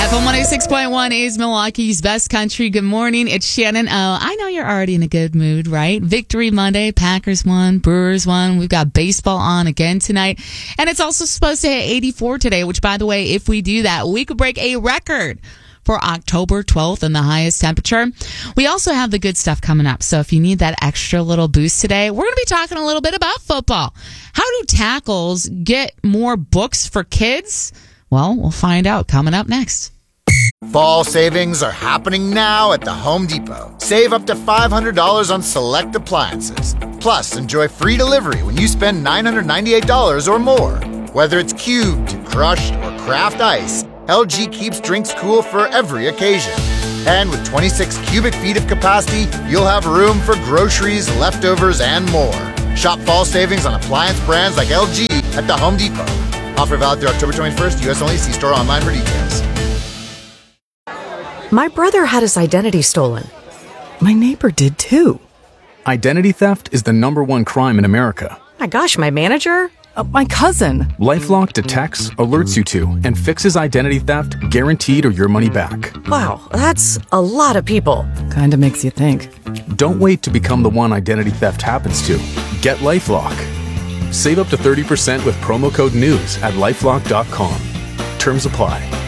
FM 106.1 is Milwaukee's best country. Good morning. It's Shannon O. I know you're already in a good mood, right? Victory Monday. Packers won. Brewers won. We've got baseball on again tonight. And it's also supposed to hit 84 today, which, by the way, if we do that, we could break a record for October 12th and the highest temperature. We also have the good stuff coming up. So if you need that extra little boost today, we're going to be talking a little bit about football. How do tackles get more books for kids? Well, we'll find out coming up next. Fall savings are happening now at the Home Depot. Save up to $500 on select appliances. Plus, enjoy free delivery when you spend $998 or more. Whether it's cubed, crushed, or craft ice, LG keeps drinks cool for every occasion. And with 26 cubic feet of capacity, you'll have room for groceries, leftovers, and more. Shop fall savings on appliance brands like LG at the Home Depot. Offer valid through October 21st, U.S. only. See store online for details. My brother had his identity stolen. My neighbor did too. Identity theft is the #1 crime in America. My gosh, my manager? My cousin. LifeLock detects, alerts you to, and fixes identity theft guaranteed or your money back. Wow, that's a lot of people. Kinda makes you think. Don't wait to become the one identity theft happens to. Get LifeLock. Save up to 30% with promo code NEWS at LifeLock.com. Terms apply.